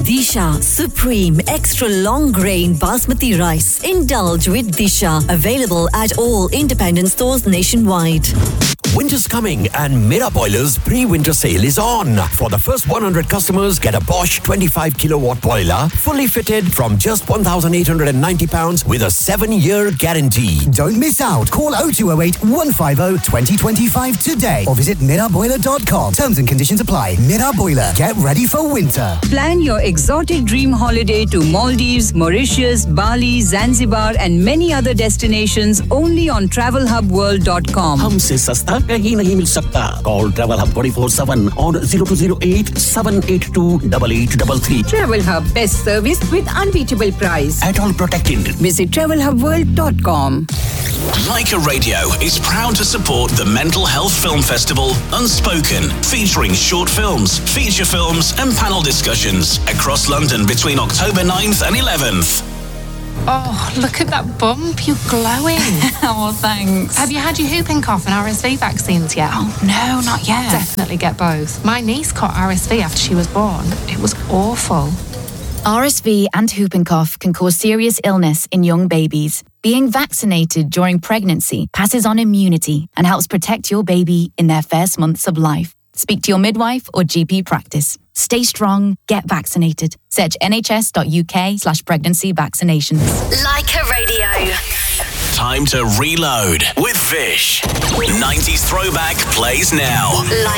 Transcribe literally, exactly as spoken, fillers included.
Disha Supreme Extra Long Grain Basmati Rice. Indulge with Disha. Available at all independent stores nationwide. Winter's coming and Mira Boiler's pre-winter sale is on. For the first one hundred customers, get a Bosch twenty-five kilowatt boiler, fully fitted from just one thousand eight hundred ninety pounds with a seven-year guarantee. Don't miss out. Call oh two oh eight, one five oh, two oh two five today or visit mira boiler dot com. Terms and conditions apply. Mira Boiler. Get ready for winter. Plan your exotic dream holiday to Maldives, Mauritius, Bali, Zanzibar and many other destinations only on travel hub world dot com. हमसे सस्ता कहीं नहीं मिल सकता. Call Travel Hub twenty-four seven on zero two zero eight, seven eight two, eight eight three three. Travel Hub, best service with unbeatable price. At all protected. Visit travel hub world dot com. Leica Radio is proud to support the Mental Health Film Festival Unspoken, featuring short films, feature films and panel discussions across London between October ninth and eleventh. Oh, look at that bump. You're glowing. Oh, thanks. Have you had your whooping cough and R S V vaccines yet? Oh, no, not yet. Definitely get both. My niece caught R S V after she was born. It was awful. R S V and whooping cough can cause serious illness in young babies. Being vaccinated during pregnancy passes on immunity and helps protect your baby in their first months of life. Speak to your midwife or G P practice. Stay strong, get vaccinated. Search nhs.uk slash pregnancy vaccinations. Leica Radio. Time to reload with Vish. nineties throwback plays now.